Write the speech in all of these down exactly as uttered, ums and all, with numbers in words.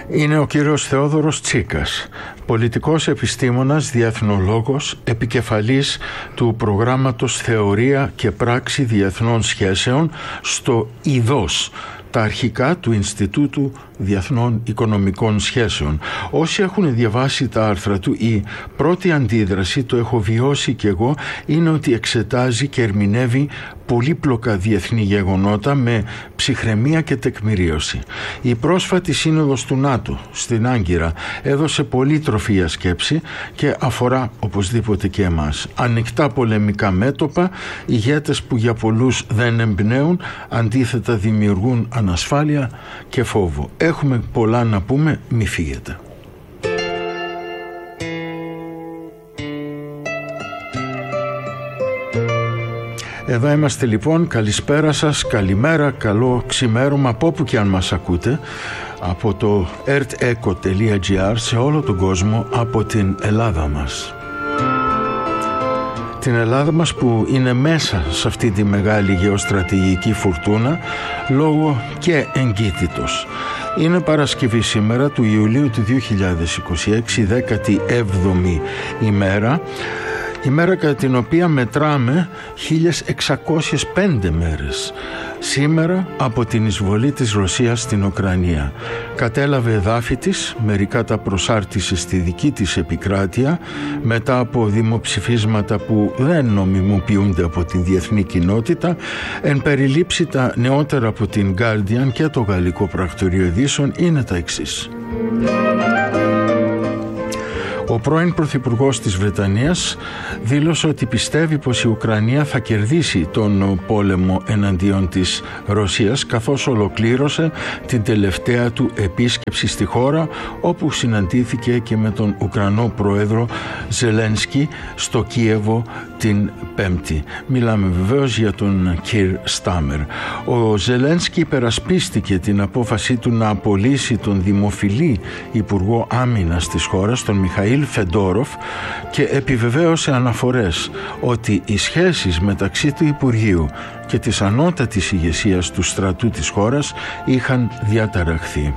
Είναι ο κύριος Θεόδωρος Τσίκας, πολιτικός επιστήμονας, διεθνολόγος, επικεφαλής του προγράμματος Θεωρία και Πράξη Διεθνών Σχέσεων στο ΙΔΟΣ, τα αρχικά του Ινστιτούτου Διεθνών Οικονομικών Σχέσεων. Όσοι έχουν διαβάσει τα άρθρα του, η πρώτη αντίδραση, το έχω βιώσει κι εγώ, είναι ότι εξετάζει και ερμηνεύει πολύπλοκα διεθνή γεγονότα με ψυχραιμία και τεκμηρίωση. Η πρόσφατη σύνοδος του ΝΑΤΟ στην Άγκυρα έδωσε πολύ τροφή για σκέψη και αφορά οπωσδήποτε και εμάς. Ανοιχτά πολεμικά μέτωπα, ηγέτες που για πολλούς δεν εμπνέουν, αντίθετα δημιουργούν ανασφάλεια και φόβο. Έχουμε πολλά να πούμε, μη φύγετε. Εδώ είμαστε λοιπόν, καλησπέρα σας, καλημέρα, καλό ξημέρωμα από όπου και αν μας ακούτε, από το earthecho τελεία gr σε όλο τον κόσμο, από την Ελλάδα μας. Την Ελλάδα μας που είναι μέσα σε αυτή τη μεγάλη γεωστρατηγική φουρτούνα λόγω και εγκύτητος. Είναι Παρασκευή σήμερα του Ιουλίου του δύο χιλιάδες είκοσι έξι, δέκατη έβδομη ημέρα, ημέρα κατά την οποία μετράμε χίλιες εξακόσιες πέντε μέρες σήμερα από την εισβολή της Ρωσίας στην Ουκρανία. Κατέλαβε εδάφη της, μερικά τα προσάρτησε στη δική της επικράτεια μετά από δημοψηφίσματα που δεν νομιμοποιούνται από την διεθνή κοινότητα. Εν περιλήψει, τα νεότερα από την Guardian και το Γαλλικό Πρακτορείο Ειδήσεων είναι τα εξής. Ο πρώην Πρωθυπουργός της Βρετανίας δήλωσε ότι πιστεύει πως η Ουκρανία θα κερδίσει τον πόλεμο εναντίον της Ρωσίας, καθώς ολοκλήρωσε την τελευταία του επίσκεψη στη χώρα, όπου συναντήθηκε και με τον Ουκρανό Πρόεδρο Ζελένσκι στο Κίεβο την Πέμπτη. Μιλάμε βεβαίως για τον Κιρ Στάμερ. Ο Ζελένσκι υπερασπίστηκε την απόφασή του να απολύσει τον δημοφιλή Υπουργό Άμυνας της χώρας, τον Μιχαήλ Φεντόροφ, και επιβεβαίωσε αναφορές ότι οι σχέσεις μεταξύ του Υπουργείου και της ανώτατης ηγεσίας του στρατού της χώρας είχαν διαταραχθεί.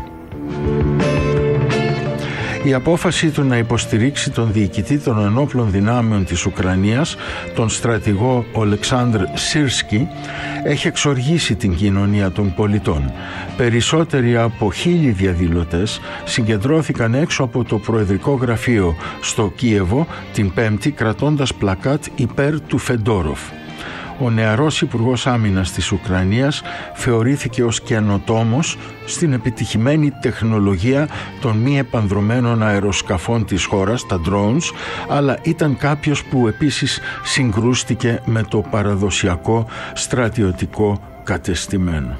Η απόφαση του να υποστηρίξει τον διοικητή των ενόπλων δυνάμεων της Ουκρανίας, τον στρατηγό Ολεξάνδρ Σίρσκι, έχει εξοργήσει την κοινωνία των πολιτών. Περισσότεροι από χίλιοι διαδηλωτές συγκεντρώθηκαν έξω από το Προεδρικό Γραφείο στο Κίεβο την Πέμπτη, κρατώντας πλακάτ υπέρ του Φεντόροφ. Ο νεαρός Υπουργός Άμυνας της Ουκρανίας θεωρήθηκε ως καινοτόμος στην επιτυχημένη τεχνολογία των μη επανδρωμένων αεροσκαφών της χώρας, τα drones, αλλά ήταν κάποιος που επίσης συγκρούστηκε με το παραδοσιακό στρατιωτικό κατεστημένο.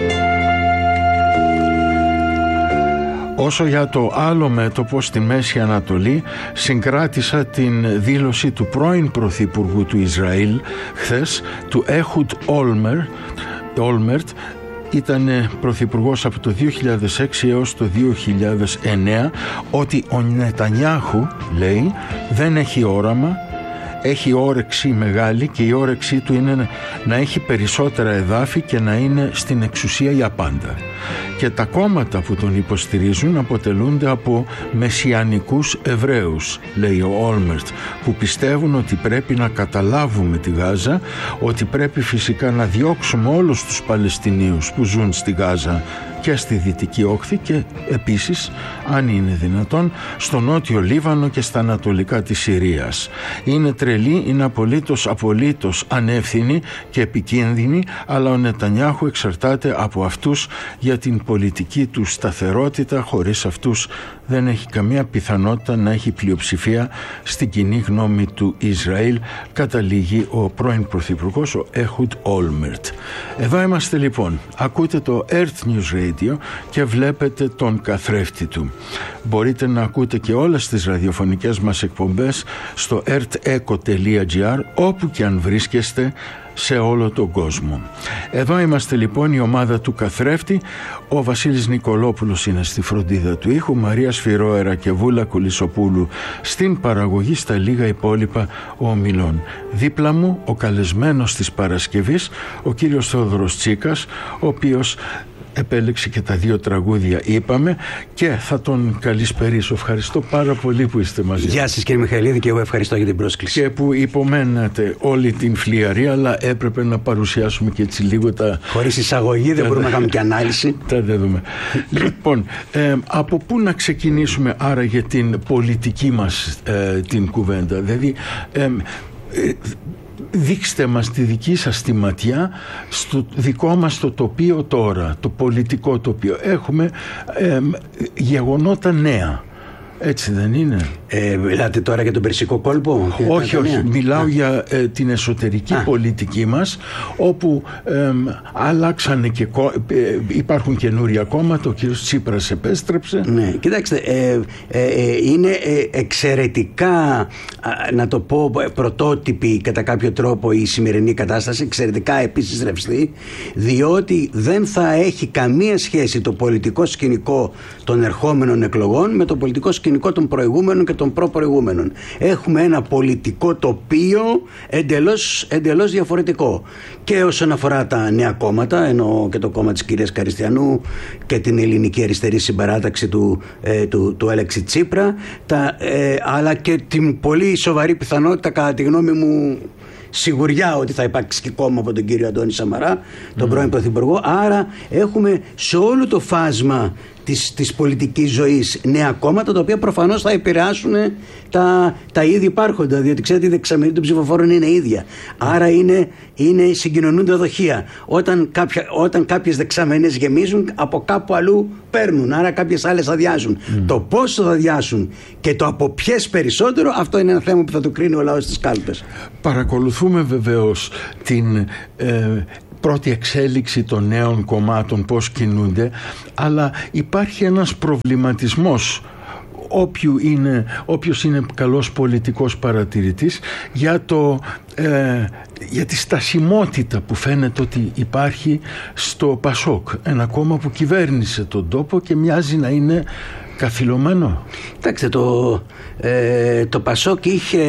Όσο για το άλλο μέτωπο στη Μέση Ανατολή, συγκράτησα την δήλωση του πρώην Πρωθυπουργού του Ισραήλ χθες, του Έχουντ Όλμερτ. Ήταν πρωθυπουργός από το δύο χιλιάδες έξι έως το δύο χιλιάδες εννέα, ότι ο Νετανιάχου, λέει, δεν έχει όραμα, έχει όρεξη μεγάλη και η όρεξή του είναι να έχει περισσότερα εδάφη και να είναι στην εξουσία για πάντα. Και τα κόμματα που τον υποστηρίζουν αποτελούνται από μεσιανικούς Εβραίους, λέει ο Όλμερτ, που πιστεύουν ότι πρέπει να καταλάβουμε τη Γάζα, ότι πρέπει φυσικά να διώξουμε όλους τους Παλαιστινίους που ζουν στη Γάζα και στη Δυτική Όχθη και επίσης, αν είναι δυνατόν, στο Νότιο Λίβανο και στα ανατολικά της Συρίας. Είναι τρελή, είναι απολύτως απολύτως ανεύθυνη και επικίνδυνη, αλλά ο Νετανιάχου εξαρτάται από αυτούς για την πολιτική του σταθερότητα. Χωρίς αυτούς δεν έχει καμία πιθανότητα να έχει πλειοψηφία στην κοινή γνώμη του Ισραήλ, καταλήγει ο πρώην Πρωθυπουργός, ο Έχουντ Όλμερτ. Εδώ είμαστε λοιπόν, ακούτε το Earth News Radio και βλέπετε τον καθρέφτη του. Μπορείτε να ακούτε και όλες τις ραδιοφωνικές μας εκπομπές στο earthecho τελεία gr, όπου και αν βρίσκεστε σε όλο τον κόσμο. Εδώ είμαστε λοιπόν, η ομάδα του καθρέφτη. Ο Βασίλης Νικολόπουλος είναι στη φροντίδα του ήχου, Μαρία Σφυρόερα και Βούλα Κουλισοπούλου στην παραγωγή, στα λίγα υπόλοιπα ομιλών. Δίπλα μου ο καλεσμένος της Παρασκευής, ο κύριος Θεόδωρος Τσίκας, ο οποίος επέλεξε και τα δύο τραγούδια, είπαμε, και θα τον καλησπερίσω. Ευχαριστώ πάρα πολύ που είστε μαζί. Γεια σας κύριε Μιχαηλίδη, και εγώ ευχαριστώ για την πρόσκληση. Και που υπομένατε όλη την φλιαρή, αλλά έπρεπε να παρουσιάσουμε και έτσι λίγο τα... Χωρίς εισαγωγή δεν μπορούμε να κάνουμε και ανάλυση. Τα δούμε. Λοιπόν, ε, από πού να ξεκινήσουμε άρα για την πολιτική μας ε, την κουβέντα? Δηλαδή, ε, ε, δείξτε μας τη δική σας τη ματιά στο δικό μας το τοπίο τώρα, το πολιτικό τοπίο. Έχουμε ε, γεγονότα νέα. Έτσι δεν είναι? Ε, μιλάτε τώρα για τον Περσικό κόλπο? Όχι, όχι. Μιλάω Α. για ε, την εσωτερική Α. πολιτική μας, όπου ε, αλλάξανε και ε, υπάρχουν καινούρια κόμματα. Ο κύριος Τσίπρας επέστρεψε. Ναι, κοιτάξτε, ε, ε, ε, είναι ε, εξαιρετικά, να το πω, πρωτότυπη κατά κάποιο τρόπο η σημερινή κατάσταση, εξαιρετικά επίσης ρευστή, διότι δεν θα έχει καμία σχέση το πολιτικό σκηνικό των ερχόμενων εκλογών με το πολιτικό σκηνικό των προηγούμενων και των προπροηγούμενων. Έχουμε ένα πολιτικό τοπίο εντελώς, εντελώς διαφορετικό. Και όσον αφορά τα νέα κόμματα, εννοώ και το κόμμα της κυρίας Καριστιανού και την ελληνική αριστερή συμπαράταξη του, ε, του, του Αλέξη Τσίπρα, τα, ε, αλλά και την πολύ σοβαρή πιθανότητα, κατά τη γνώμη μου, σιγουριά ότι θα υπάρξει και κόμμα από τον κύριο Αντώνη Σαμαρά, τον mm. πρώην Πρωθυπουργό. Άρα έχουμε σε όλο το φάσμα της, της πολιτικής ζωής νέα κόμματα, τα οποία προφανώς θα επηρεάσουν τα, τα ήδη υπάρχοντα, διότι ξέρετε η δεξαμενή των ψηφοφόρων είναι ίδια. Άρα είναι, είναι συγκοινωνούντα δοχεία. Όταν, κάποια, όταν κάποιες δεξαμενές γεμίζουν, από κάπου αλλού παίρνουν, άρα κάποιες άλλες αδειάζουν. Mm. Το πόσο θα αδειάσουν και το από ποιες περισσότερο, αυτό είναι ένα θέμα που θα το κρίνει ο λαός στις κάλπες. Παρακολουθούμε βεβαίως την ε, πρώτη εξέλιξη των νέων κομμάτων, πώς κινούνται, αλλά υπάρχει ένας προβληματισμός όποιου είναι, όποιος είναι καλός πολιτικός παρατηρητής για, το, ε, για τη στασιμότητα που φαίνεται ότι υπάρχει στο Πασόκ, ένα κόμμα που κυβέρνησε τον τόπο και μοιάζει να είναι καθυλωμένο. Κοιτάξτε, το, ε, το Πασόκ είχε,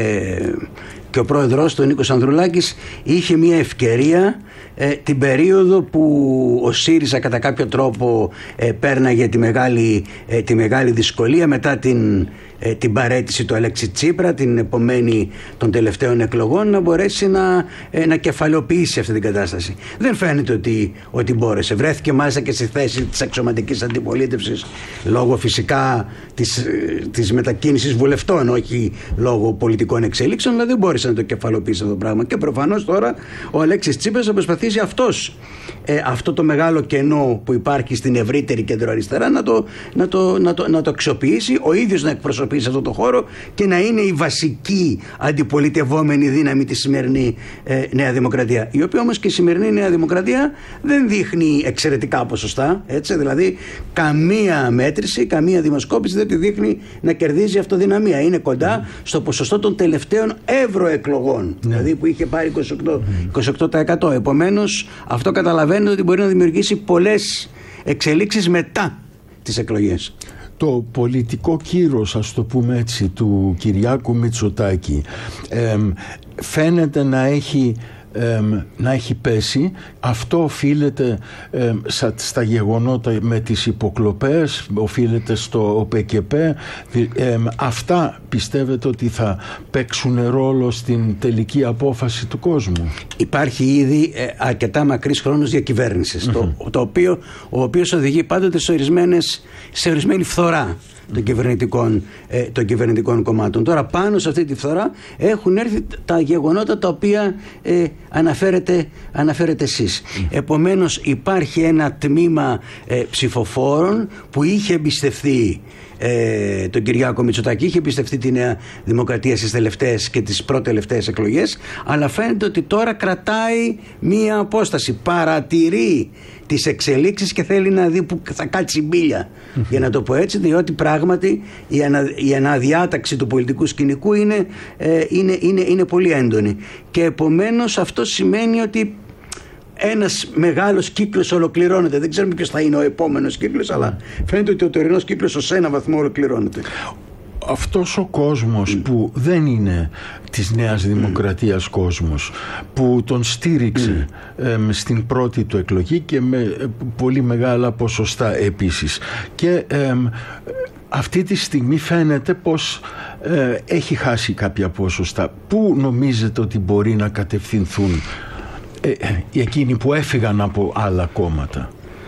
και ο πρόεδρος του Νίκος Ανδρουλάκης είχε μια ευκαιρία ε, την περίοδο που ο ΣΥΡΙΖΑ κατά κάποιο τρόπο ε, πέρναγε τη μεγάλη, ε, τη μεγάλη δυσκολία μετά την, ε, την παραίτηση του Αλέξη Τσίπρα, την επομένη των τελευταίων εκλογών, να μπορέσει να, ε, να κεφαλαιοποιήσει αυτή την κατάσταση. Δεν φαίνεται ότι, ότι μπόρεσε. Βρέθηκε μάλιστα και στη θέση της αξιωματικής αντιπολίτευσης, λόγω φυσικά της, της μετακίνησης βουλευτών, όχι λόγω πολιτικών εξελίξεων, αλλά δεν μπόρεσε να το κεφαλαιοποιήσει αυτό το πράγμα. Και προφανώς τώρα ο Αλέξης Τσίπρας θα προσπαθήσει αυτός ε, αυτό το μεγάλο κενό που υπάρχει στην ευρύτερη κεντροαριστερά να το, να το, να το, να το αξιοποιήσει, ο ίδιος να εκπροσωπήσει αυτό το χώρο και να είναι η βασική αντιπολιτευόμενη δύναμη τη σημερινή ε, Νέα Δημοκρατία. Η οποία όμως και η σημερινή Νέα Δημοκρατία δεν δείχνει εξαιρετικά ποσοστά, έτσι, δηλαδή καμία μέτρηση, καμία δημοσκόπηση δεν τη δείχνει να κερδίζει αυτοδυναμία. Είναι κοντά mm. στο ποσοστό των τελευταίων ευρωεκλογών, mm. δηλαδή που είχε πάρει είκοσι οκτώ, είκοσι οκτώ τοις εκατό. Επομένως, αυτό καταλαβαίνετε ότι μπορεί να δημιουργήσει πολλές εξελίξεις μετά τις εκλογές. Το πολιτικό κύρος, ας το πούμε έτσι, του Κυριάκου Μητσοτάκη ε, φαίνεται να έχει, ε, να έχει πέσει. Αυτό οφείλεται ε, στα, στα γεγονότα με τις υποκλοπές, οφείλεται στο ΟΠΕΚΕΠ. Ε, αυτά πιστεύετε ότι θα παίξουν ρόλο στην τελική απόφαση του κόσμου? Υπάρχει ήδη ε, αρκετά μακρύς χρόνος διακυβέρνησης, mm-hmm. το, το οποίο, ο οποίος οδηγεί πάντοτε σε, ορισμένες, σε ορισμένη φθορά των κυβερνητικών, ε, των κυβερνητικών κομμάτων. Τώρα πάνω σε αυτή τη φθορά έχουν έρθει τα γεγονότα τα οποία ε, αναφέρετε, αναφέρετε εσείς. Mm. Επομένως υπάρχει ένα τμήμα ε, ψηφοφόρων που είχε εμπιστευτεί ε, τον Κυριάκο Μητσοτάκη, είχε εμπιστευτεί τη Νέα Δημοκρατία στις τελευταίες και τις προτελευταίες εκλογές, αλλά φαίνεται ότι τώρα κρατάει μία απόσταση, παρατηρεί τις εξελίξεις και θέλει να δει που θα κάτσει μπίλια, mm-hmm. για να το πω έτσι, διότι πράγματι η, ανα, η αναδιάταξη του πολιτικού σκηνικού είναι, ε, είναι, είναι, είναι πολύ έντονη και επομένως αυτό σημαίνει ότι ένας μεγάλος κύκλος ολοκληρώνεται. Δεν ξέρουμε ποιος θα είναι ο επόμενος κύκλος, αλλά φαίνεται ότι ο τωρινός κύκλος ως ένα βαθμό ολοκληρώνεται. αυτός ο κόσμος mm. που δεν είναι της Νέας Δημοκρατίας mm. κόσμος, που τον στήριξε mm. ε, στην πρώτη του εκλογή και με πολύ μεγάλα ποσοστά επίσης, και ε, αυτή τη στιγμή φαίνεται πως ε, έχει χάσει κάποια ποσοστά. Πού νομίζετε ότι μπορεί να κατευθυνθούν ε, εκείνοι που έφυγαν από άλλα κόμματα?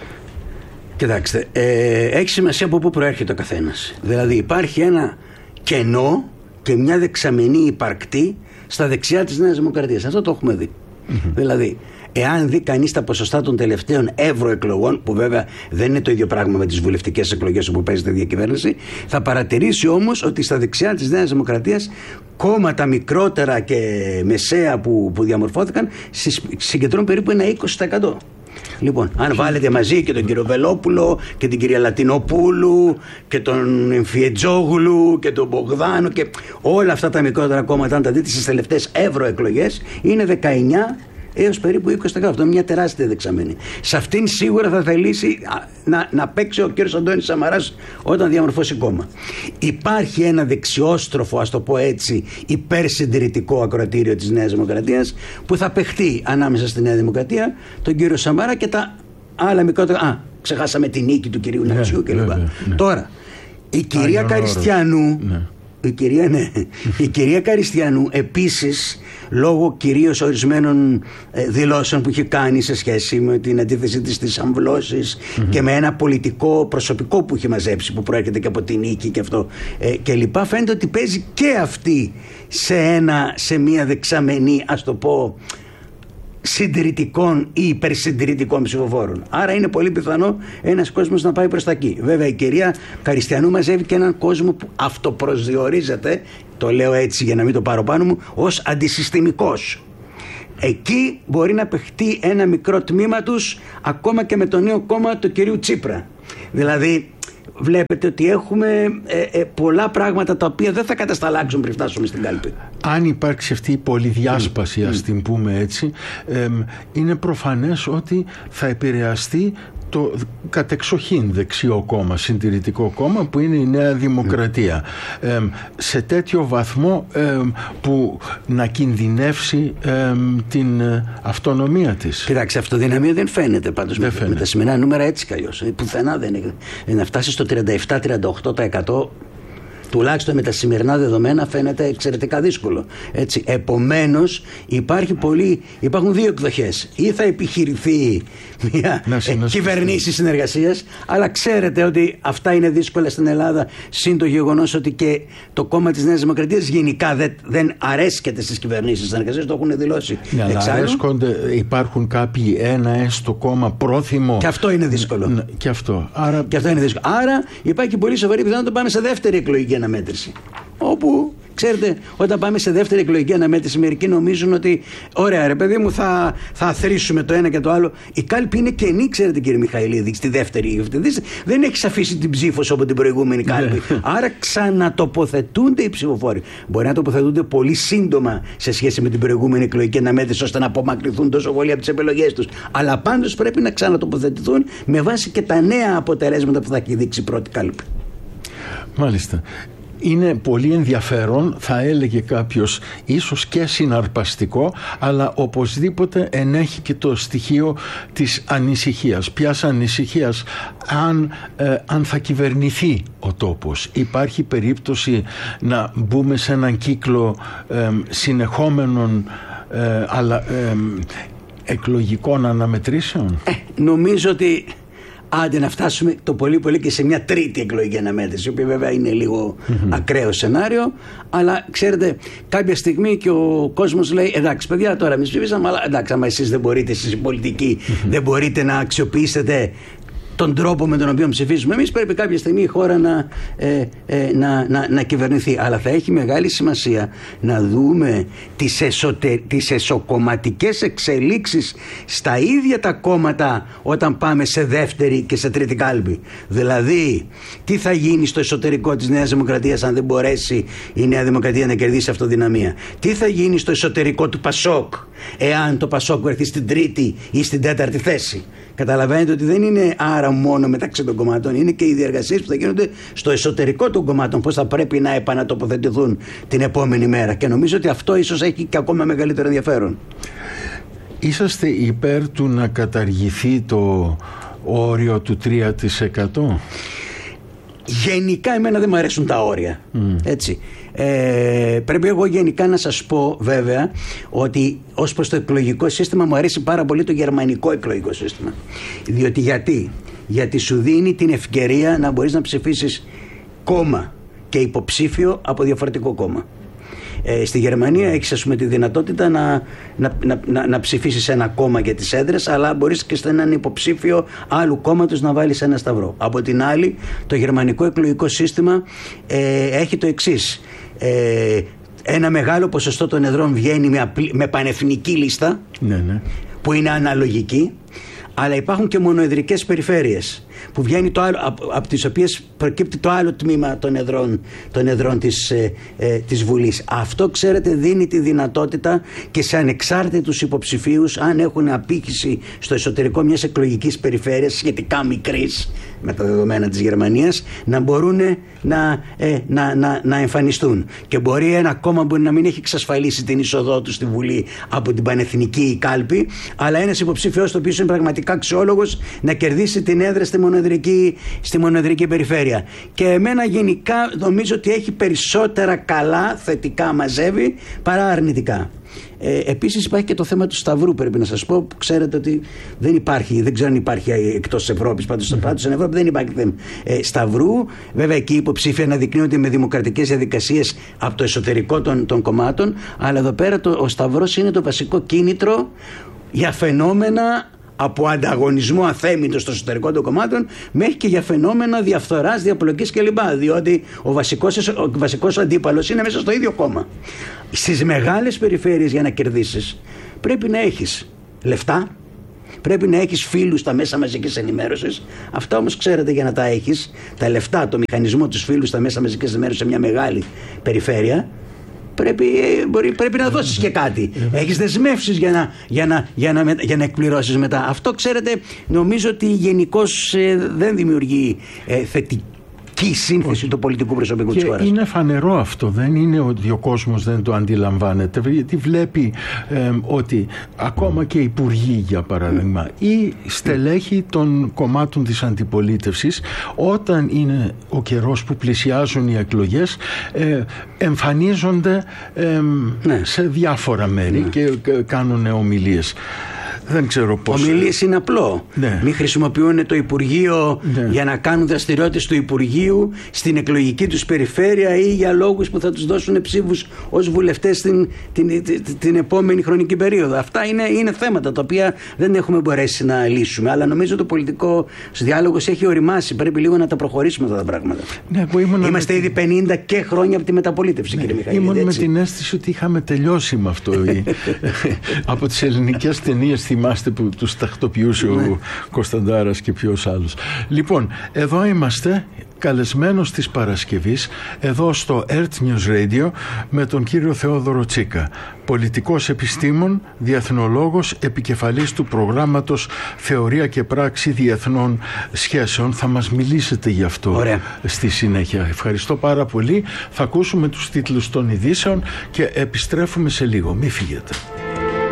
Κοιτάξτε, ε, έχει σημασία από πού προέρχεται ο καθένας. Δηλαδή υπάρχει ένα κενό και μια δεξαμενή υπαρκτή στα δεξιά της Νέας Δημοκρατίας. Αυτό το έχουμε δει. Mm-hmm. Δηλαδή, εάν δει κανείς τα ποσοστά των τελευταίων ευρωεκλογών, που βέβαια δεν είναι το ίδιο πράγμα με τις βουλευτικές εκλογές όπου παίζεται διακυβέρνηση, θα παρατηρήσει όμως ότι στα δεξιά της Νέας Δημοκρατίας κόμματα μικρότερα και μεσαία που, που διαμορφώθηκαν συγκεντρώνουν περίπου ένα είκοσι τοις εκατό. Λοιπόν, αν βάλετε μαζί και τον κύριο Βελόπουλο και την κυρία Λατινοπούλου και τον Εμφιετζόγλου και τον Μπογδάνο και όλα αυτά τα μικρότερα κόμματα, αν τα δείτε στις τελευταίες ευρωεκλογές, είναι δεκαεννιά έως περίπου είκοσι τοις εκατό. Αυτό είναι μια τεράστια δεξαμενή. Σε αυτήν σίγουρα θα θελήσει να, να παίξει ο κύριος Αντώνης Σαμαράς όταν διαμορφώσει κόμμα. Υπάρχει ένα δεξιόστροφο, ας το πω έτσι, υπερσυντηρητικό ακροατήριο της Νέας Δημοκρατίας που θα παιχτεί ανάμεσα στη Νέα Δημοκρατία, τον κύριο Σαμαρά και τα άλλα μικρότερα. Α, ξεχάσαμε την νίκη του κυρίου ναι, Νατσιού κλπ. Ναι, ναι. Τώρα, η κυρία Α, Καριστιανού. Ναι. Η κυρία, ναι. η κυρία Καριστιανού επίσης, λόγω κυρίως ορισμένων ε, δηλώσεων που έχει κάνει σε σχέση με την αντίθεση της στις αμβλώσεις mm-hmm. και με ένα πολιτικό προσωπικό που έχει μαζέψει, που προέρχεται και από την νίκη και αυτό ε, και λοιπά, φαίνεται ότι παίζει και αυτή σε, ένα, σε μια δεξαμενή, ας το πω, συντηρητικών ή υπερσυντηρητικών ψηφοφόρων. Άρα είναι πολύ πιθανό ένας κόσμος να πάει προς τα εκεί. Βέβαια η κυρία Καριστιανού μαζεύει και έναν κόσμο που αυτοπροσδιορίζεται, το λέω έτσι για να μην το πάρω πάνω μου, ως αντισυστημικός. Εκεί μπορεί να παιχτεί ένα μικρό τμήμα τους ακόμα και με το νέο κόμμα του κυρίου Τσίπρα. Δηλαδή βλέπετε ότι έχουμε ε, ε, πολλά πράγματα τα οποία δεν θα κατασταλάξουν πριν φτάσουμε στην κάλπη. Αν υπάρξει αυτή η πολυδιάσπαση, mm. ας την πούμε έτσι, ε, είναι προφανές ότι θα επηρεαστεί το κατεξοχήν δεξιό κόμμα, συντηρητικό κόμμα που είναι η Νέα Δημοκρατία, mm. ε, σε τέτοιο βαθμό ε, που να κινδυνεύσει ε, την αυτονομία της. Κοιτάξτε, αυτοδυναμία δεν φαίνεται πάντως δεν με, φαίνεται. με τα σημερινά νούμερα έτσι κι αλλιώς. Πουθενά δεν είναι. Να φτάσει στο τριάντα επτά με τριάντα οκτώ τοις εκατό τουλάχιστον με τα σημερινά δεδομένα φαίνεται εξαιρετικά δύσκολο. Έτσι. Επομένως υπάρχει πολύ, υπάρχουν δύο εκδοχές. Ή θα επιχειρηθεί μια ε, κυβερνήση συνεργασίας, αλλά ξέρετε ότι αυτά είναι δύσκολα στην Ελλάδα, συν το γεγονός ότι και το κόμμα της Νέας Δημοκρατίας γενικά δεν, δεν αρέσκεται στις κυβερνήσεις συνεργασίας, το έχουν δηλώσει. Ναι, αλλά αρέσκονται, υπάρχουν κάποιοι, ένα έστω κόμμα πρόθυμο. Και αυτό είναι δύσκολο. Ν, και, αυτό. Άρα... και αυτό είναι δύσκολο. Άρα υπάρχει πολύ σοβαρή πιθανότητα να το πάμε σε δεύτερη εκλογική αναμέτρηση. Όπου, ξέρετε, όταν πάμε σε δεύτερη εκλογική αναμέτρηση, μερικοί νομίζουν ότι ωραία, ρε παιδί μου, θα, θα αθροίσουμε το ένα και το άλλο. Η κάλπη είναι κενή, ξέρετε, κύριε Μιχαηλίδη, στη δεύτερη. Δεν έχει αφήσει την ψήφο σου από την προηγούμενη κάλπη. Άρα ξανατοποθετούνται οι ψηφοφόροι. Μπορεί να τοποθετούνται πολύ σύντομα σε σχέση με την προηγούμενη εκλογική αναμέτρηση, ώστε να απομακρυνθούν τόσο πολύ από τις επιλογές τους. Αλλά πάντως πρέπει να ξανατοποθετηθούν με βάση και τα νέα αποτελέσματα που θα έχει δείξει η πρώτη κάλπη. Μάλιστα. Είναι πολύ ενδιαφέρον, θα έλεγε κάποιος, ίσως και συναρπαστικό, αλλά οπωσδήποτε ενέχει και το στοιχείο της ανησυχίας. Ποιας ανησυχίας? Αν, ε, αν θα κυβερνηθεί ο τόπος. Υπάρχει περίπτωση να μπούμε σε έναν κύκλο ε, συνεχόμενων ε, αλλά, ε, εκλογικών αναμετρήσεων. Ε, νομίζω ότι άντε να φτάσουμε το πολύ πολύ και σε μια τρίτη εκλογική αναμέτρηση, η οποία βέβαια είναι λίγο mm-hmm. ακραίο σενάριο, αλλά ξέρετε, κάποια στιγμή και ο κόσμος λέει: εντάξει, παιδιά, τώρα εμείς ψηφίσαμε, αλλά εντάξει, άμα εσείς δεν μπορείτε, εσείς οι πολιτικοί, mm-hmm. δεν μπορείτε να αξιοποιήσετε τον τρόπο με τον οποίο ψηφίζουμε εμείς, πρέπει κάποια στιγμή η χώρα να, ε, ε, να, να, να κυβερνηθεί. Αλλά θα έχει μεγάλη σημασία να δούμε τις, εσωτε, τις εσωκομματικές εξελίξεις στα ίδια τα κόμματα όταν πάμε σε δεύτερη και σε τρίτη κάλπη. Δηλαδή, τι θα γίνει στο εσωτερικό της Νέας Δημοκρατίας αν δεν μπορέσει η Νέα Δημοκρατία να κερδίσει αυτοδυναμία. Τι θα γίνει στο εσωτερικό του Πασόκ εάν το Πασόκ βρεθεί στην τρίτη ή στην τέταρτη θέση. Καταλαβαίνετε ότι δεν είναι άρα μόνο μεταξύ των κομμάτων, είναι και οι διεργασίες που θα γίνονται στο εσωτερικό των κομμάτων, πώς θα πρέπει να επανατοποθετηθούν την επόμενη μέρα. Και νομίζω ότι αυτό ίσως έχει και ακόμα μεγαλύτερο ενδιαφέρον. Είσαστε υπέρ του να καταργηθεί το όριο του τρία τοις εκατό? Γενικά εμένα δεν μου αρέσουν τα όρια. Mm. Έτσι. Ε, πρέπει εγώ γενικά να σας πω βέβαια ότι ως προς το εκλογικό σύστημα μου αρέσει πάρα πολύ το γερμανικό εκλογικό σύστημα. Διότι γιατί, γιατί σου δίνει την ευκαιρία να μπορείς να ψηφίσεις κόμμα και υποψήφιο από διαφορετικό κόμμα. Ε, στη Γερμανία έχεις, ας πούμε, τη δυνατότητα να, να, να, να, να ψηφίσεις ένα κόμμα για τις έδρες, αλλά μπορείς και σε έναν υποψήφιο άλλου κόμματος να βάλεις ένα σταυρό. Από την άλλη, το γερμανικό εκλογικό σύστημα ε, έχει το εξής. Ε, ένα μεγάλο ποσοστό των εδρών βγαίνει με, απλή, με πανεθνική λίστα, ναι, ναι, που είναι αναλογική, αλλά υπάρχουν και μονοεδρικές περιφέρειες που βγαίνει το άλλο, από, από τις οποίες προκύπτει το άλλο τμήμα των εδρών, των εδρών της, ε, ε, της Βουλής. Αυτό, ξέρετε, δίνει τη δυνατότητα και σε ανεξάρτητους υποψηφίους, αν έχουν απήχηση στο εσωτερικό μιας εκλογικής περιφέρειας σχετικά μικρής με τα δεδομένα της Γερμανίας, να μπορούν να, ε, να, να, να εμφανιστούν. Και μπορεί ένα κόμμα μπορεί να μην έχει εξασφαλίσει την είσοδό του στη Βουλή από την πανεθνική κάλπη, αλλά ένας υποψήφιος, το οποίο είναι πραγματικά αξιόλογος, να κερδίσει την έδρα στη μονοεδρική, στη μονοεδρική περιφέρεια. Και εμένα γενικά νομίζω ότι έχει περισσότερα καλά θετικά μαζεύει παρά αρνητικά. Ε, επίσης υπάρχει και το θέμα του σταυρού, πρέπει να σας πω. Ξέρετε ότι δεν υπάρχει, δεν ξέρω αν υπάρχει εκτός Ευρώπης, πάντως mm-hmm. στην Ευρώπη δεν υπάρχει θέμα ε, σταυρού. Βέβαια εκεί οι υποψήφοι αναδεικνύονται με δημοκρατικές διαδικασίες από το εσωτερικό των, των κομμάτων, αλλά εδώ πέρα το, ο σταυρός είναι το βασικό κίνητρο για φαινόμενα από ανταγωνισμό αθέμητο στο εσωτερικό των κομμάτων μέχρι και για φαινόμενα διαφθοράς, διαπλοκής κλπ. Διότι ο βασικός, ο βασικός αντίπαλος είναι μέσα στο ίδιο κόμμα. Στις μεγάλες περιφέρειες, για να κερδίσεις, πρέπει να έχεις λεφτά, πρέπει να έχεις φίλους στα μέσα μαζικής ενημέρωσης. Αυτά όμως, ξέρετε, για να τα έχεις, τα λεφτά, το μηχανισμό, τους φίλους στα μέσα μαζικής ενημέρωσης σε μια μεγάλη περιφέρεια, Πρέπει, μπορεί, πρέπει να δώσεις και κάτι. Έχεις δεσμεύσεις για να, για, να, για, να, για να εκπληρώσεις μετά. Αυτό, ξέρετε, νομίζω ότι γενικώς ε, δεν δημιουργεί ε, θετική σύνθεση Όχι. του πολιτικού προσωπικού και της χώρας. Είναι φανερό αυτό. Δεν είναι ότι ο κόσμος δεν το αντιλαμβάνεται. Γιατί βλέπει ε, ότι ακόμα και υπουργοί, για παράδειγμα, mm. ή στελέχοι των κομμάτων της αντιπολίτευσης, όταν είναι ο καιρός που πλησιάζουν οι εκλογές, ε, εμφανίζονται ε, ναι. σε διάφορα μέρη ναι. και κάνουν ομιλίες. Δεν ξέρω πώς. Ομιλίες είναι απλό. Ναι. Μην χρησιμοποιούν το Υπουργείο ναι. για να κάνουν δραστηριότητες του Υπουργείου στην εκλογική τους περιφέρεια ή για λόγους που θα τους δώσουν ψήφους ως βουλευτές την, την, την, την επόμενη χρονική περίοδο. Αυτά είναι, είναι θέματα τα οποία δεν έχουμε μπορέσει να λύσουμε. Αλλά νομίζω το πολιτικό διάλογος έχει οριμάσει. Πρέπει λίγο να τα προχωρήσουμε αυτά τα πράγματα. Ναι, Είμαστε με... ήδη πενήντα και χρόνια από τη μεταπολίτευση, ναι, κύριε Μιχαήλ. Ήμουν με την αίσθηση ότι είχαμε τελειώσει με αυτό. Από τις ελληνικές ταινίες, θυμάστε που τους τακτοποιούσε ναι. ο Κωνσταντάρας και ποιος άλλος. Λοιπόν, εδώ είμαστε καλεσμένος της Παρασκευής, εδώ στο Earth News Radio, με τον κύριο Θεόδωρο Τσίκα, πολιτικός επιστήμον, διεθνολόγος, επικεφαλής του προγράμματος Θεωρία και Πράξη Διεθνών Σχέσεων. Θα μας μιλήσετε γι' αυτό Ωραία. στη συνέχεια. Ευχαριστώ πάρα πολύ. Θα ακούσουμε τους τίτλους των ειδήσεων και επιστρέφουμε σε λίγο. Μην φύγετε.